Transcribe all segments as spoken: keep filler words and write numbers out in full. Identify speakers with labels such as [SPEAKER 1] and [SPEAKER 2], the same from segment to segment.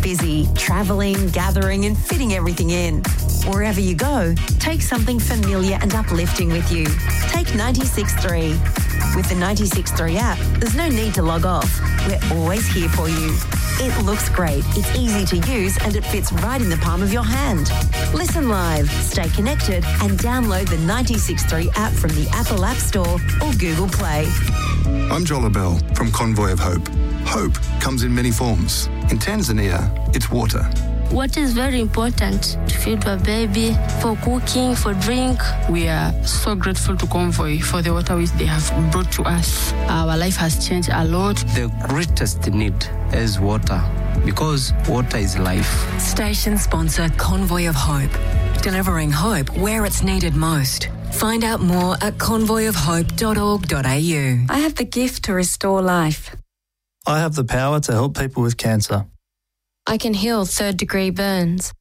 [SPEAKER 1] busy, travelling, gathering and fitting everything in. Wherever you go, take something familiar and uplifting with you. Take ninety-six point three. With the ninety-six point three app, there's no need to log off. We're always here for you. It looks great, it's easy to use and it fits right in the palm of your hand. Listen live, stay connected and download the ninety-six point three app from the Apple App Store or Google Play.
[SPEAKER 2] I'm Jola Bell from Convoy of Hope. Hope comes in many forms. In Tanzania, it's water.
[SPEAKER 3] Water is very important to feed a baby, for cooking, for drink.
[SPEAKER 4] We are so grateful to Convoy for the water which they have brought to us. Our life has changed a lot.
[SPEAKER 5] The greatest need is water, because water is life.
[SPEAKER 6] Station sponsor Convoy of Hope, delivering hope where it's needed most. Find out more at convoy of hope dot org dot a u.
[SPEAKER 7] I have the gift to restore life.
[SPEAKER 8] I have the power to help people with cancer.
[SPEAKER 9] I can heal third-degree burns.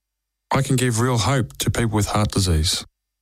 [SPEAKER 10] I can give real hope to people with heart disease.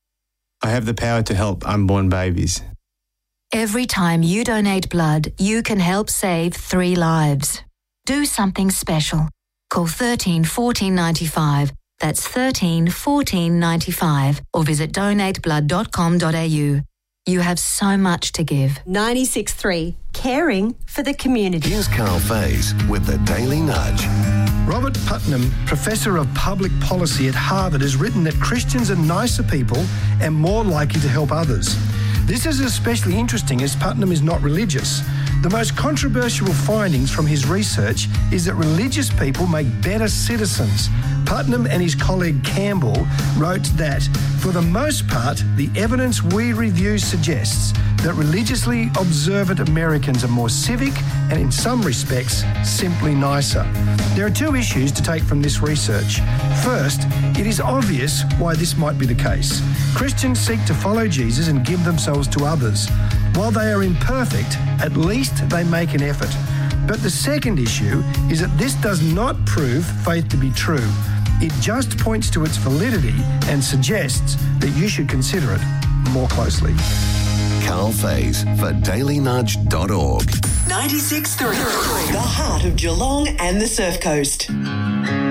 [SPEAKER 11] I have the power to help unborn babies.
[SPEAKER 12] Every time you donate blood, you can help save three lives. Do something special. Call thirteen fourteen ninety-five. That's thirteen fourteen ninety-five. Or visit donate blood dot com dot a u. You have so much to give.
[SPEAKER 1] ninety-six point three, caring for the community.
[SPEAKER 13] Here's Carl Faze with the Daily Nudge.
[SPEAKER 14] Robert Putnam, Professor of Public Policy at Harvard, has written that Christians are nicer people and more likely to help others. This is especially interesting as Putnam is not religious. The most controversial findings from his research is that religious people make better citizens. Putnam and his colleague Campbell wrote that, for the most part, the evidence we review suggests that religiously observant Americans are more civic and, in some respects, simply nicer. There are two issues to take from this research. First, it is obvious why this might be the case. Christians seek to follow Jesus and give themselves to others. While they are imperfect, at least they make an effort. But the second issue is that this does not prove faith to be true. It just points to its validity and suggests that you should consider it more closely.
[SPEAKER 13] Carl Faze for daily nudge dot org.
[SPEAKER 15] ninety-six point three, the heart of Geelong and the Surf Coast.